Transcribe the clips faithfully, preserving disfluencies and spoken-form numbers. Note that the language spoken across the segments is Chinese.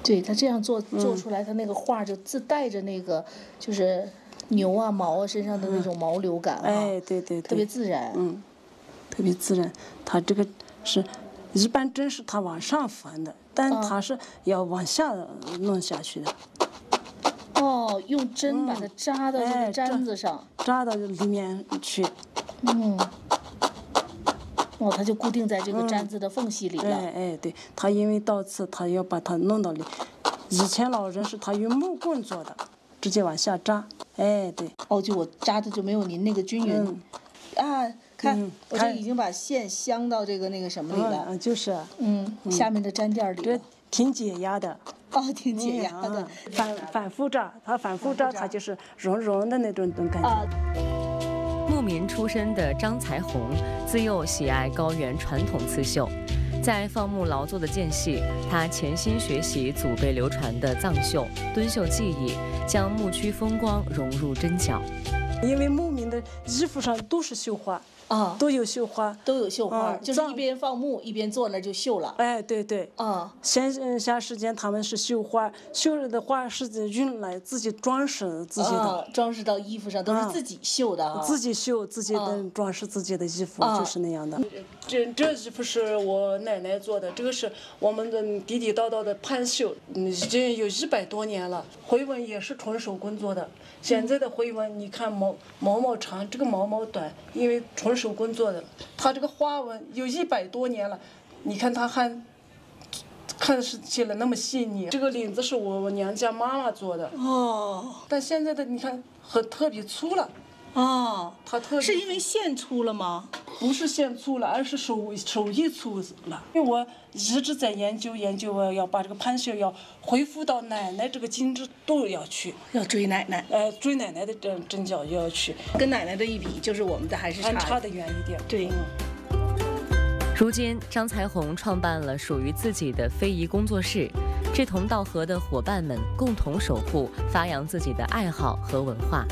对他这样做做出来，他那个画就自带着那个就是牛啊毛啊身上的那种毛流感啊， 哎，对对对， 特别自然， 嗯，特别自然。他这个是，一般针是他往上翻的，但他是要往下弄下去的。 哦，用针把它扎到这个哎毡子上， 扎到里面去。 嗯。哦，它就固定在这个毡子的缝隙里了。 哎哎，对，他因为倒刺，他要把它弄到里。以前老人是他用木棍做的，直接往下扎。哎，对。 哦，就我扎的就没有您那个均匀。 嗯、 啊，看、 嗯、 我这已经把线镶到这个那个什么里了。 嗯，就是。 嗯，下面的毡垫里了。 这挺解压的。 哦，挺解压的。 嗯、反反复扎，它反复扎，它就是绒绒的那种种感觉。啊牧民出身的张才红，自幼喜爱高原传统刺绣，在放牧劳作的间隙，他潜心学习祖辈流传的藏绣、敦绣技艺，将牧区风光融入针脚。 因为牧民的衣服上都是绣花。啊，都有绣花， 都有绣花，就是一边放牧一边坐那就绣了。 哎，对对， 啊， 闲暇时间他们是绣花，绣了的花是用来自己装饰自己的， 装饰到衣服上都是自己绣的， 自己绣自己的装饰自己的衣服，就是那样的。这这衣服是我奶奶做的，这个是我们的地地道道的攀绣，已经有一百多年了。回纹也是纯手工做的，现在的回纹你看毛毛毛长，这个毛毛短，因为纯手工做的，它这个花纹有一百多年了，你看它还看起来那么细腻。这个领子是我娘家妈妈做的哦，但现在的你看很特别粗了。 哦， 它特别是因为线粗了吗？ 不是线粗了，而是手手艺粗了。因为我一直在研究研究，我要把这个攀绣要恢复到奶奶这个精致度要去， 要追奶奶， 呃，追奶奶的针针脚要去， 跟奶奶的一比，就是我们的还是差差得远一点。 对。 如今，张才红创办了属于自己的非遗工作室，志同道合的伙伴们共同守护、发扬自己的爱好和文化。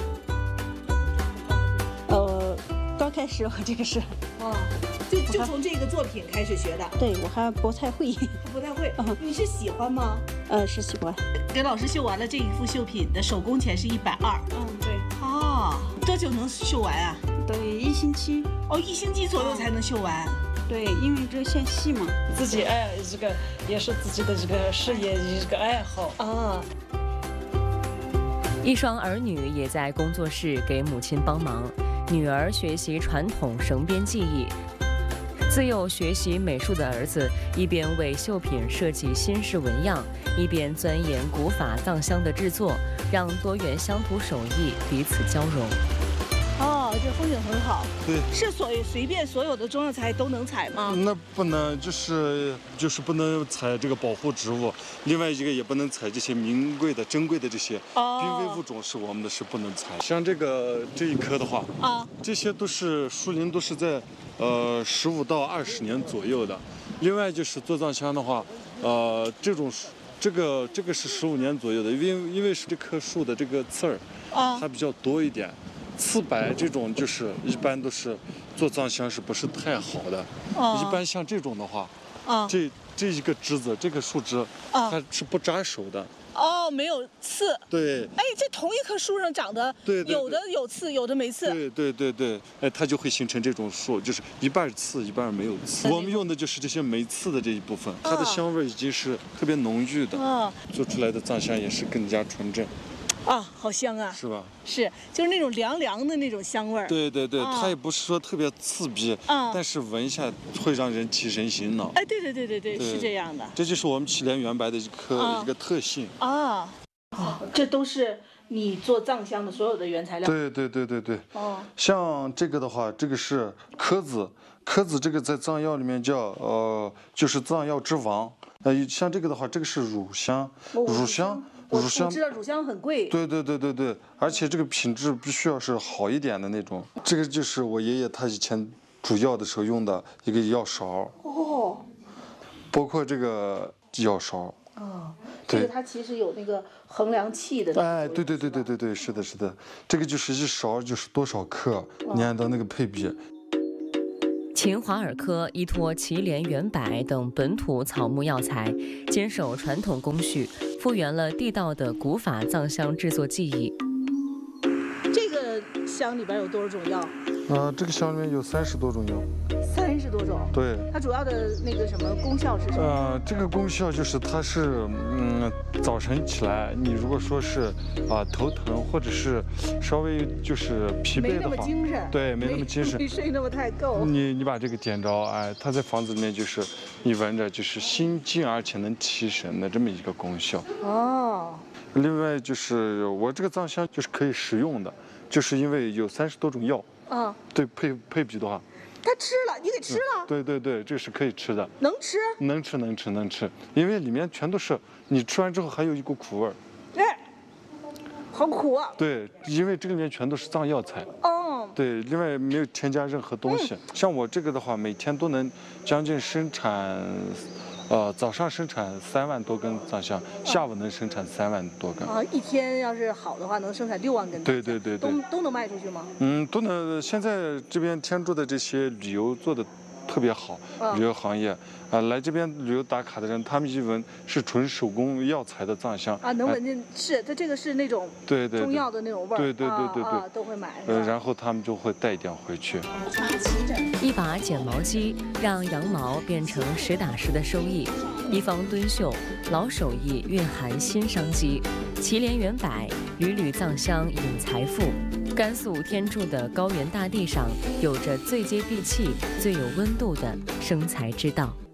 呃，刚开始我这个是， 哦，就就从这个作品开始学的。 对，我还不太会， 不太会。嗯，你是喜欢吗？ 呃，是喜欢。 给老师绣完了这一幅绣品的手工钱是一百二。 嗯，对。 哦，多久能绣完啊？ 对，一星期。 哦，一星期左右才能绣完。 对，因为这线细嘛。 自己爱这个也是自己的这个事业一个爱好啊。 一双儿女也在工作室给母亲帮忙。女儿学习传统绳编技艺，自幼学习美术的儿子一边为绣品设计新式纹样，一边钻研古法藏香的制作，让多元乡土手艺彼此交融。 哦，这风景很好。 对， 是所随便所有的中药材都能采吗？ 那不能，就是就是不能采这个保护植物，另外一个也不能采这些名贵的、珍贵的这些濒危物种，是我们的是不能采。像这个这一棵的话，啊，这些都是树龄都是在呃十五到二十年左右的。另外就是做藏香的话，呃，这种这个这个是十五年左右的，因为因为是这棵树的这个刺儿，啊，它比较多一点。刺白这种就是一般都是做藏香是不是太好的？哦、一般像这种的话，哦、这这一个枝子，这个树枝，哦、它是不扎手的。 哦，没有刺。 对。 哎，这同一棵树上长的， 对， 对， 对， 有的有刺，有的没刺。 对对对对，哎，它就会形成这种树，就是一半刺，一半没有刺。我们用的就是这些没刺的这一部分，它的香味已经是特别浓郁的，哦、做出来的藏香也是更加纯正。 啊，好香啊！ 是吧？ 是，就是那种凉凉的那种香味儿。 对对对，啊、它也不是说特别刺鼻，啊、但是闻一下会让人提神醒脑。 哎，对对对对对，是这样的。 这就是我们祁连圆白的一颗、啊、一个特性啊。哦，这都是你做藏香的所有的原材料。 对对对对对。哦。像这个的话，这个是柯子，柯子这个在藏药里面叫呃，就是藏药之王。呃，像这个的话，这个是乳香， 哦、 乳香。 乳香，我知道乳香很贵。 对对对对对，而且这个品质必须要是好一点的那种。这个就是我爷爷他以前煮药的时候用的一个药勺。哦。包括这个药勺。 哦。这个它其实有那个衡量器的。 哎，对对对对对对，是的，是的，这个就是一勺就是多少克，你按照那个配比。 秦华尔科依托祁连圆柏等本土草木药材，坚守传统工序，复原了地道的古法藏香制作技艺。 这个香里边有多少种药？ 呃，这个香里面有三十多种药。 三十多种。 对。 它主要的那个什么功效是什么？ 呃，这个功效就是它是，嗯，早晨起来，你如果说是啊、呃、头疼或者是稍微就是疲惫的话， 没那么精神。 对，没那么精神， 没睡那么太够。 你你把这个点着，哎，它在房子里面就是你闻着就是心静而且能提神的这么一个功效。 哦。 另外就是我这个藏香就是可以食用的，就是因为有三十多种药。 啊。 对，配配比的话。 他吃了，你给吃了、 嗯？对对对，这是可以吃的。 能吃？ 能吃能吃能吃，因为里面全都是，你吃完之后还有一股苦味儿。 哎，好苦啊！ 对，因为这个里面全都是藏药材。 哦。 对，另外没有添加任何东西。嗯、像我这个的话，每天都能将近生产，呃，早上生产三万多根藏香，下午能生产三万多根。 啊，一天要是好的话，能生产六万根。 对对对对。 都都能卖出去吗？ 嗯，都能。现在这边天柱的这些旅游做的特别好， 嗯、 旅游行业啊、呃，来这边旅游打卡的人，他们一闻是纯手工药材的藏香啊，能闻见、呃、是它这个是那种对对中药的那种味儿， 对对对对对， 啊啊、都会买。 呃，然后他们就会带一点回去。 一把剪毛机让羊毛变成实打实的收益，一方敦绣，老手艺蕴含新商机。祁连圆柏，缕缕藏香引财富。甘肃天柱的高原大地上，有着最接地气、最有温度的生财之道。